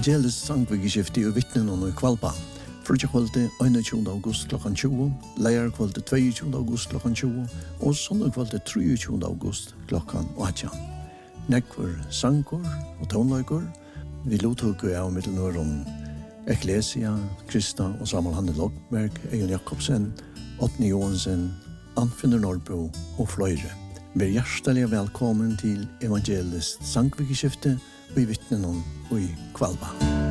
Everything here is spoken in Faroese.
Evangelisk sangvikeskifte og vittnen og i Kvalpa. Frutjakvalde 21. august klokkan 20, leierkvalde 22. august klokkan 20 og søndagkvalde 23. august klokkan 18. Nekvar sankor og tonlaikor. Vi lottok av middelnåren Ecclesia, Krista og Samuel Hanne Logberg, Egil Jakobsen, Åtni Johansen, Anfinder Nordbro og fløyre. Vær hjertelig velkommen til Evangelisk sangvikeskifte og i vittnen og i Kvalpa.